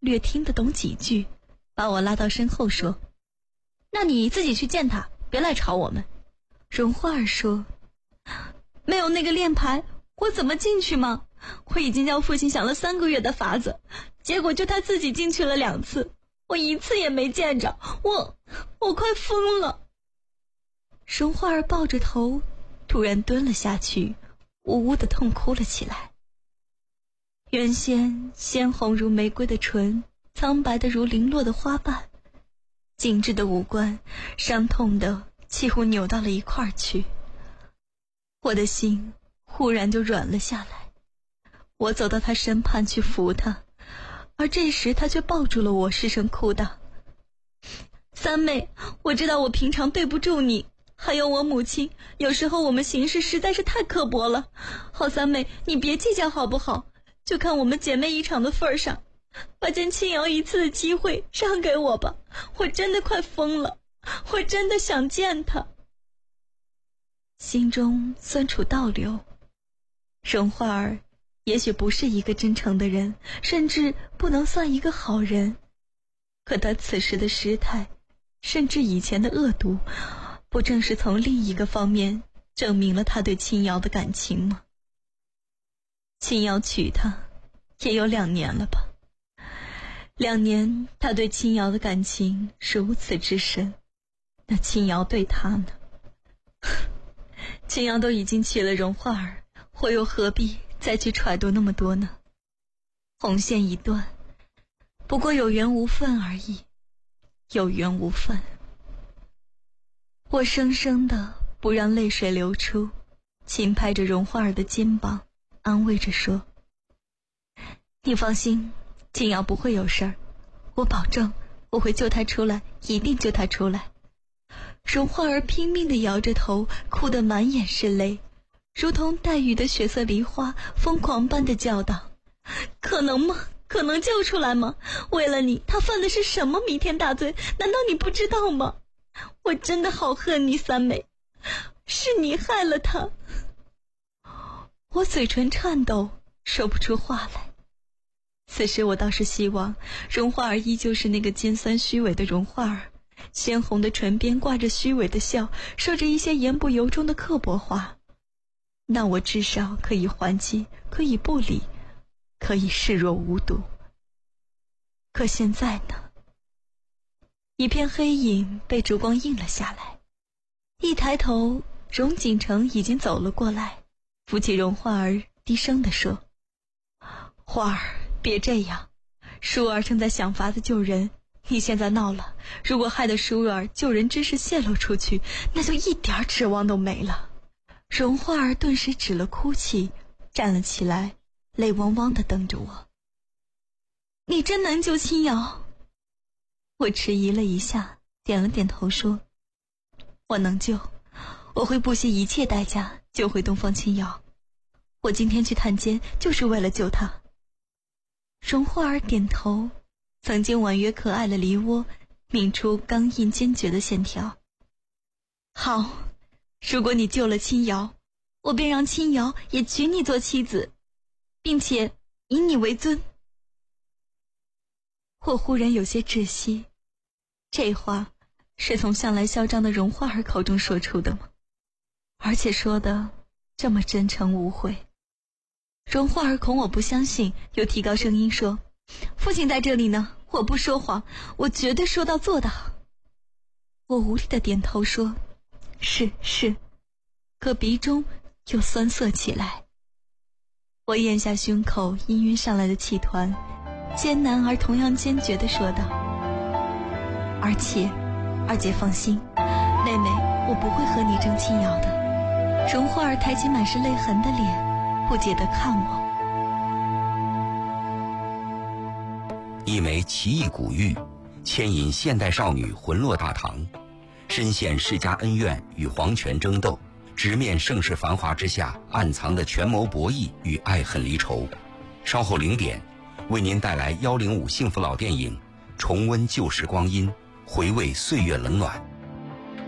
略听得懂几句，把我拉到身后说：“那你自己去见他，别来吵我们。”荣花儿说：“没有那个链牌，我怎么进去吗？我已经叫父亲想了3个月的法子，结果就他自己进去了2次，我1次也没见着，我快疯了。”荣花儿抱着头，突然蹲了下去，呜呜地痛哭了起来。原先鲜红如玫瑰的唇，苍白的如零落的花瓣，精致的五官，伤痛的几乎扭到了一块儿去。我的心忽然就软了下来。我走到他身旁去扶他，而这时他却抱住了我，失声哭道：“三妹，我知道我平常对不住你，还有我母亲，有时候我们行事实在是太刻薄了。好三妹，你别计较好不好？就看我们姐妹一场的份上，把见青瑶一次的机会让给我吧，我真的快疯了，我真的想见她。”心中酸楚倒流。荣花儿也许不是一个真诚的人，甚至不能算一个好人，可他此时的失态，甚至以前的恶毒，不正是从另一个方面证明了他对青瑶的感情吗？青瑶娶她也有2年了吧，2年他对青瑶的感情如此之深，那青瑶对他呢？青瑶都已经娶了荣花儿，我又何必再去揣度那么多呢？红线一断，不过有缘无分而已，有缘无分。我生生的不让泪水流出，轻拍着荣花儿的肩膀，安慰着说：“你放心，青瑶不会有事儿，我保证我会救她出来，一定救她出来。”荣花儿拼命地摇着头，哭得满眼是泪，如同带雨的血色梨花，疯狂般地叫道：“可能吗？可能救出来吗？为了你，他犯的是什么弥天大罪？难道你不知道吗？我真的好恨你三妹，是你害了他。”我嘴唇颤抖，说不出话来。此时我倒是希望荣花儿依旧是那个尖酸虚伪的荣花儿，鲜红的唇边挂着虚伪的笑，说着一些言不由衷的刻薄话，那我至少可以还击，可以不理，可以视若无睹。可现在呢？一片黑影被烛光映了下来，一抬头，荣锦城已经走了过来，扶起荣花儿，低声地说：“花儿，别这样，舒儿正在想法子救人，你现在闹了，如果害得舒儿救人之事泄露出去，那就一点指望都没了。”荣花儿顿时止了哭泣，站了起来，泪汪汪地瞪着我：“你真能救青瑶？”我迟疑了一下，点了点头说：“我能救，我会不惜一切代价救回东方青瑶。我今天去探监，就是为了救她。”荣花儿点头，曾经婉约可爱的梨窝抿出刚硬坚决的线条。“好，如果你救了青瑶，我便让青瑶也娶你做妻子，并且以你为尊。”我忽然有些窒息，这话是从向来嚣张的荣花儿口中说出的吗？而且说的这么真诚无悔。荣花儿恐我不相信，又提高声音说：“父亲在这里呢，我不说谎，我绝对说到做到。”我无力地点头说：“是，可鼻中又酸涩起来。”我咽下胸口氤氲上来的气团，艰难而同样坚决地说道：“而且，二姐放心，妹妹，我不会和你争青瑶的。”荣花儿抬起满是泪痕的脸，不解地看我。 一枚奇异古玉，牵引现代少女魂落大唐，深陷世家恩怨与皇权争斗，直面盛世繁华之下暗藏的权谋博弈与爱恨离愁。稍后0点，为您带来105幸福老电影，重温旧时光阴，回味岁月冷暖。